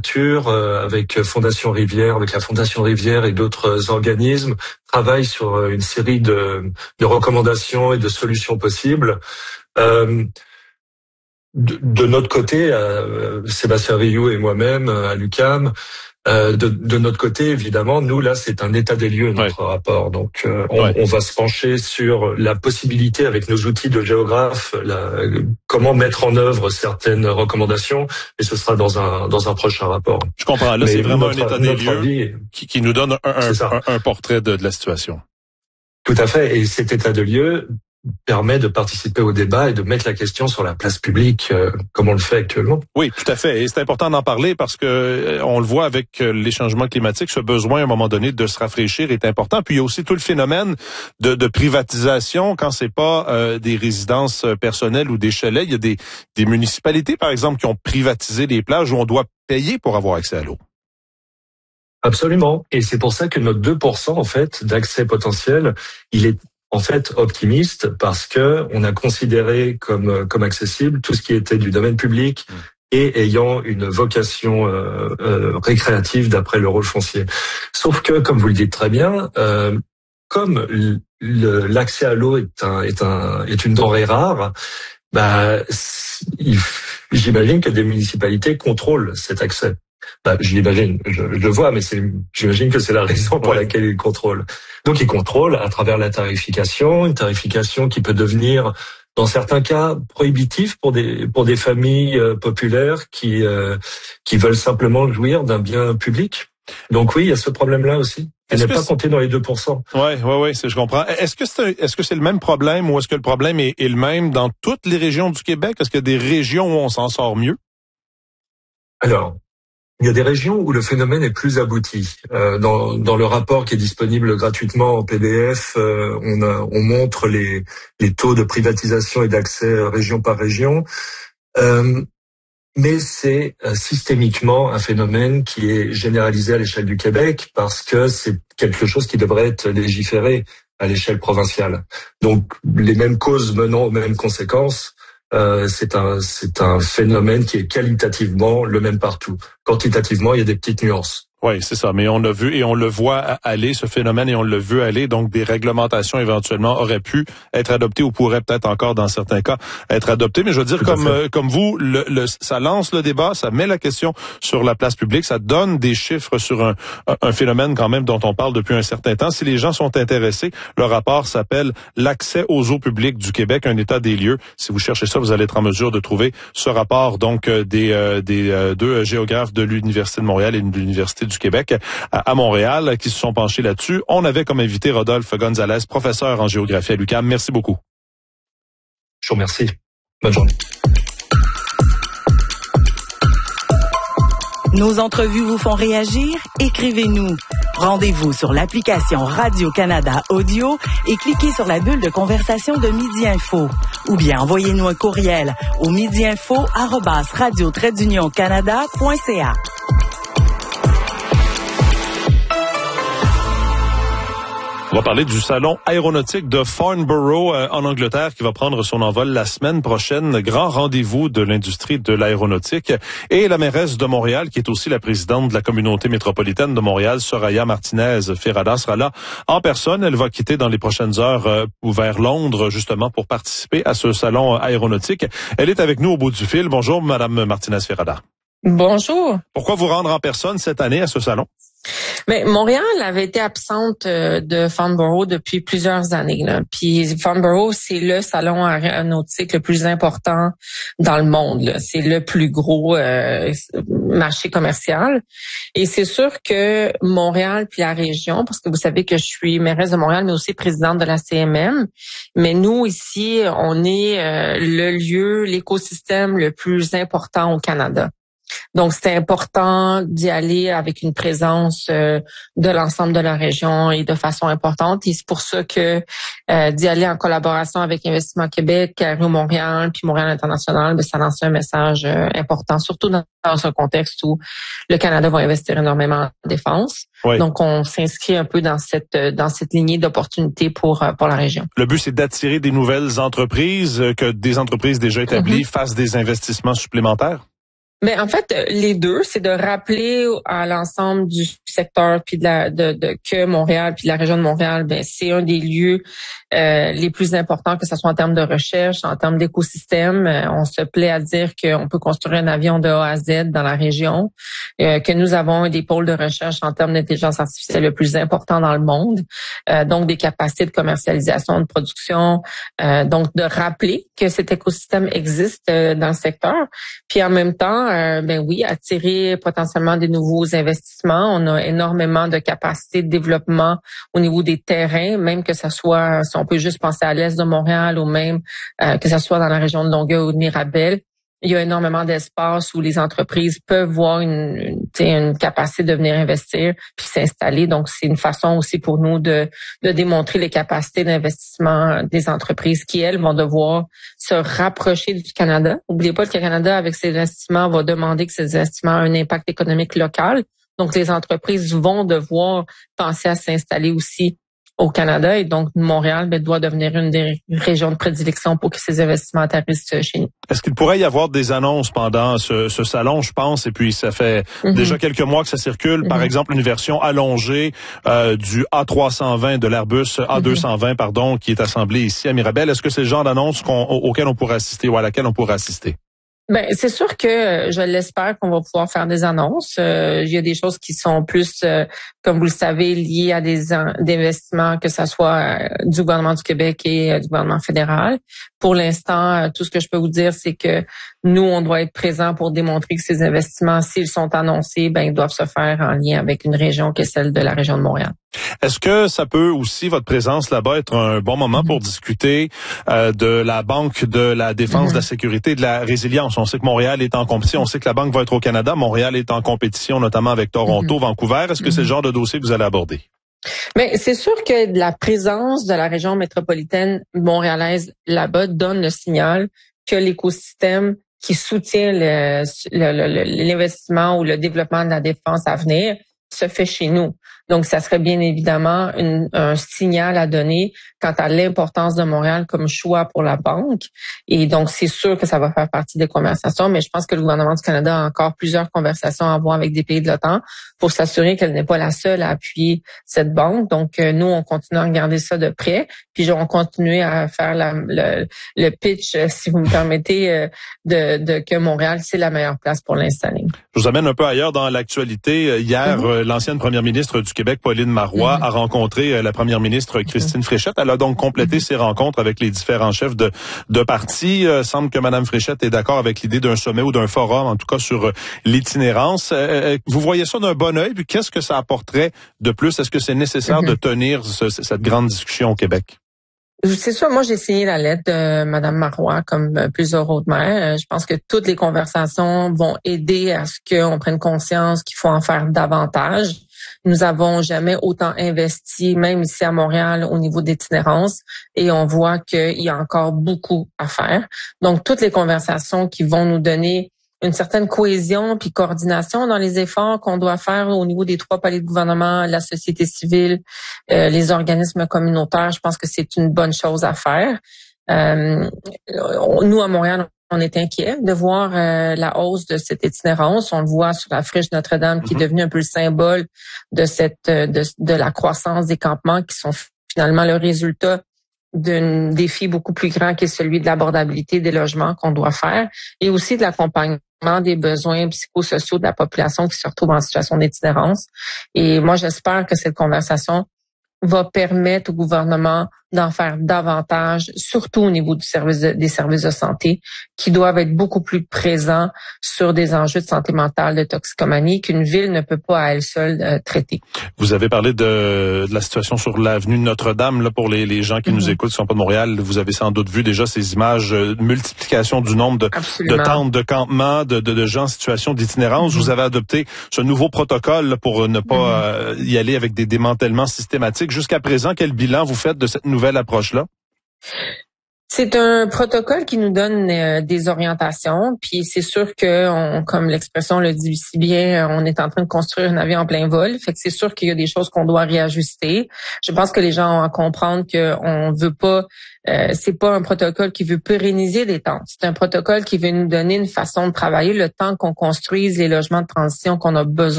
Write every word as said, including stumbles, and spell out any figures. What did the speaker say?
structures euh, avec Fondation Rivière, avec la Fondation Rivière et d'autres organismes, travaillent sur une série de, de recommandations et de solutions possibles. Euh, de, de notre côté, euh, Sébastien Rioux et moi-même à l'U Q A M, Euh, de, de notre côté, évidemment, nous, là, c'est un état des lieux, notre ouais. rapport. Donc, euh, on, ouais. on va se pencher sur la possibilité, avec nos outils de géographe, la, comment mettre en œuvre certaines recommandations, et ce sera dans un dans un prochain rapport. Je comprends. Là, Mais c'est vraiment notre, un état des lieux avis, qui, qui nous donne un, un, un, un portrait de, de la situation. Tout à fait. Et cet état de lieu permet de participer au débat et de mettre la question sur la place publique, euh, comme on le fait actuellement. Oui, tout à fait. Et c'est important d'en parler parce que euh, on le voit avec euh, les changements climatiques, ce besoin à un moment donné de se rafraîchir est important. Puis il y a aussi tout le phénomène de, de privatisation quand c'est pas euh, des résidences personnelles ou des chalets. Il y a des, des municipalités, par exemple, qui ont privatisé les plages où on doit payer pour avoir accès à l'eau. Absolument. Et c'est pour ça que notre deux pour cent, en fait, d'accès potentiel, il est en fait optimiste parce que on a considéré comme comme accessible tout ce qui était du domaine public et ayant une vocation euh, euh, récréative d'après le rôle foncier. Sauf que, comme vous le dites très bien, euh, comme le, l'accès à l'eau est un est un est une denrée rare, bah il, j'imagine que des municipalités contrôlent cet accès. Bah, je l'imagine, je, je le vois, mais c'est, j'imagine que c'est la raison pour ouais. laquelle ils contrôlent. Donc, ils contrôlent à travers la tarification, une tarification qui peut devenir, dans certains cas, prohibitive pour des pour des familles euh, populaires qui euh, qui veulent simplement jouir d'un bien public. Donc oui, il y a ce problème-là aussi. Elle n'est pas comptée dans les deux pour cent. Oui, oui, oui, je comprends. Est-ce que c'est un, est-ce que c'est le même problème ou est-ce que le problème est, est le même dans toutes les régions du Québec? Est-ce qu'il y a des régions où on s'en sort mieux? Alors, il y a des régions où le phénomène est plus abouti. Euh, dans, dans le rapport qui est disponible gratuitement en P D F, euh, on, a, on montre les, les taux de privatisation et d'accès région par région. Euh, mais c'est euh, systémiquement un phénomène qui est généralisé à l'échelle du Québec parce que c'est quelque chose qui devrait être légiféré à l'échelle provinciale. Donc, les mêmes causes menant aux mêmes conséquences. Euh, c'est un c'est un phénomène qui est qualitativement le même partout. Quantitativement, il y a des petites nuances. Oui, c'est ça. Mais on a vu et on le voit aller, ce phénomène, et on le veut aller. Donc, des réglementations éventuellement auraient pu être adoptées ou pourraient peut-être encore, dans certains cas, être adoptées. Mais je veux dire, comme euh, comme vous, le, le, ça lance le débat, ça met la question sur la place publique, ça donne des chiffres sur un, un phénomène quand même dont on parle depuis un certain temps. Si les gens sont intéressés, le rapport s'appelle « L'accès aux eaux publiques du Québec, un état des lieux ». Si vous cherchez ça, vous allez être en mesure de trouver ce rapport donc des, euh, des euh, deux géographes de l'Université de Montréal et de l'Université du Québec à Montréal qui se sont penchés là-dessus. On avait comme invité Rodolphe Gonzalez, professeur en géographie à l'U Q A M. Merci beaucoup. Je vous remercie. Bonne journée. Nos entrevues vous font réagir? Écrivez-nous. Rendez-vous sur l'application Radio-Canada Audio et cliquez sur la bulle de conversation de Midi Info. Ou bien envoyez-nous un courriel au midiinfo arobase radio trait d'union canada point c a. On va parler du salon aéronautique de Farnborough euh, en Angleterre qui va prendre son envol la semaine prochaine. Grand rendez-vous de l'industrie de l'aéronautique. Et la mairesse de Montréal, qui est aussi la présidente de la communauté métropolitaine de Montréal, Soraya Martinez-Ferrada, sera là en personne. Elle va quitter dans les prochaines heures euh, vers Londres, justement, pour participer à ce salon aéronautique. Elle est avec nous au bout du fil. Bonjour, Madame Martinez-Ferrada. Bonjour. Pourquoi vous rendre en personne cette année à ce salon? Mais Montréal avait été absente de Farnborough depuis plusieurs années. Là. Puis Farnborough, c'est le salon aéronautique le plus important dans le monde. Là. C'est le plus gros euh, marché commercial. Et c'est sûr que Montréal puis la région, parce que vous savez que je suis mairesse de Montréal, mais aussi présidente de la C M M. Mais nous, ici, on est euh, le lieu, l'écosystème le plus important au Canada. Donc, c'est important d'y aller avec une présence euh, de l'ensemble de la région et de façon importante. Et c'est pour ça que euh, d'y aller en collaboration avec Investissement Québec, Aéro Montréal, puis Montréal International, ben, ça lance un message euh, important, surtout dans, dans un contexte où le Canada va investir énormément en défense. Oui. Donc, on s'inscrit un peu dans cette dans cette lignée d'opportunités pour pour la région. Le but, c'est d'attirer des nouvelles entreprises, que des entreprises déjà établies mm-hmm. fassent des investissements supplémentaires. Mais en fait, les deux, c'est de rappeler à l'ensemble du secteur puis de la de, de que Montréal puis de la région de Montréal, ben c'est un des lieux euh, les plus importants, que ce soit en termes de recherche, en termes d'écosystème. Euh, on se plaît à dire qu'on peut construire un avion de A à Z dans la région, euh, que nous avons des pôles de recherche en termes d'intelligence artificielle le plus important dans le monde, euh, donc des capacités de commercialisation, de production, euh, donc de rappeler que cet écosystème existe euh, dans le secteur, puis en même temps, Euh, ben oui, attirer potentiellement des nouveaux investissements. On a énormément de capacités de développement au niveau des terrains, même que ce soit, si on peut juste penser à l'est de Montréal ou même euh, que ce soit dans la région de Longueuil ou de Mirabel. Il y a énormément d'espace où les entreprises peuvent voir une, une, une capacité de venir investir puis s'installer. Donc, c'est une façon aussi pour nous de, de démontrer les capacités d'investissement des entreprises qui, elles, vont devoir se rapprocher du Canada. N'oubliez pas que le Canada, avec ses investissements, va demander que ces investissements aient un impact économique local. Donc, les entreprises vont devoir penser à s'installer aussi au Canada, et donc Montréal ben, doit devenir une des régions de prédilection pour que ces investissements atterrissent chez nous. Est-ce qu'il pourrait y avoir des annonces pendant ce, ce salon, je pense, et puis ça fait mm-hmm. déjà quelques mois que ça circule, mm-hmm. par exemple une version allongée euh, du A trois cent vingt de l'Airbus A deux cent vingt, mm-hmm. pardon, qui est assemblé ici à Mirabel. Est-ce que c'est le genre d'annonce qu'on, auquel on pourrait assister ou à laquelle on pourrait assister? Ben, c'est sûr que je l'espère qu'on va pouvoir faire des annonces. Euh, il y a des choses qui sont plus, euh, comme vous le savez, liées à des, des investissements, que ce soit euh, du gouvernement du Québec et euh, du gouvernement fédéral. Pour l'instant, euh, tout ce que je peux vous dire, c'est que nous, on doit être présents pour démontrer que ces investissements, s'ils sont annoncés, ben ils doivent se faire en lien avec une région qui est celle de la région de Montréal. Est-ce que ça peut aussi, votre présence là-bas, être un bon moment pour discuter euh, de la Banque de la défense, mm-hmm. de la sécurité, de la résilience? On sait que Montréal est en compétition, on sait que la Banque va être au Canada, Montréal est en compétition notamment avec Toronto, mm-hmm. Vancouver. Est-ce que mm-hmm. c'est le genre de dossier que vous allez aborder? Mais c'est sûr que la présence de la région métropolitaine montréalaise là-bas donne le signal que l'écosystème qui soutient le, le, le, l'investissement ou le développement de la défense à venir se fait chez nous. Donc, ça serait bien évidemment une, un signal à donner quant à l'importance de Montréal comme choix pour la banque. Et donc, c'est sûr que ça va faire partie des conversations, mais je pense que le gouvernement du Canada a encore plusieurs conversations à avoir avec des pays de l'OTAN pour s'assurer qu'elle n'est pas la seule à appuyer cette banque. Donc, euh, nous, on continue à regarder ça de près, puis on continue à faire la, le, le pitch, si vous me permettez, euh, de, de que Montréal, c'est la meilleure place pour l'installer. Je vous amène un peu ailleurs dans l'actualité. Hier, mm-hmm. l'ancienne première ministre du Québec, Pauline Marois, mm-hmm. a rencontré la première ministre Christine mm-hmm. Fréchette. Elle a donc complété mm-hmm. ses rencontres avec les différents chefs de, de partis. Euh, semble que Mme Fréchette est d'accord avec l'idée d'un sommet ou d'un forum, en tout cas sur euh, l'itinérance. Euh, vous voyez ça d'un bon œil, puis qu'est-ce que ça apporterait de plus? Est-ce que c'est nécessaire mm-hmm. de tenir ce, cette grande discussion au Québec? C'est sûr, moi j'ai signé la lettre de Mme Marois comme plusieurs autres maires. Je pense que toutes les conversations vont aider à ce qu'on prenne conscience qu'il faut en faire davantage. Nous avons jamais autant investi, même ici à Montréal, au niveau d'itinérance, et on voit qu'il y a encore beaucoup à faire. Donc, toutes les conversations qui vont nous donner une certaine cohésion puis coordination dans les efforts qu'on doit faire au niveau des trois paliers de gouvernement, la société civile, euh, les organismes communautaires, je pense que c'est une bonne chose à faire. Euh, nous, à Montréal, on est inquiets de voir euh, la hausse de cette itinérance. On le voit sur la friche Notre-Dame, qui est devenue un peu le symbole de cette de, de la croissance des campements, qui sont finalement le résultat d'un défi beaucoup plus grand qui est celui de l'abordabilité des logements qu'on doit faire, et aussi de l'accompagnement des besoins psychosociaux de la population qui se retrouve en situation d'itinérance. Et moi, j'espère que cette conversation va permettre au gouvernement d'en faire davantage, surtout au niveau du service de, des services de santé, qui doivent être beaucoup plus présents sur des enjeux de santé mentale, de toxicomanie, qu'une ville ne peut pas à elle seule euh, traiter. Vous avez parlé de, de la situation sur l'avenue de Notre-Dame, là, pour les, les gens qui mm-hmm. nous écoutent, qui sont pas de Montréal. Vous avez sans doute vu déjà ces images, euh, multiplication du nombre de, de tentes de campement, de, de, de gens en situation d'itinérance. Mm-hmm. Vous avez adopté ce nouveau protocole là, pour ne pas mm-hmm. euh, y aller avec des démantèlements systématiques. Jusqu'à présent, quel bilan vous faites de cette nouvelle approche-là? C'est un protocole qui nous donne euh, des orientations, puis c'est sûr que, on, comme l'expression le dit si bien, on est en train de construire un avion en plein vol. Fait que c'est sûr qu'il y a des choses qu'on doit réajuster. Je pense que les gens ont à comprendre qu'on veut pas, euh, c'est pas un protocole qui veut pérenniser des tentes. C'est un protocole qui veut nous donner une façon de travailler le temps qu'on construise les logements de transition qu'on a besoin.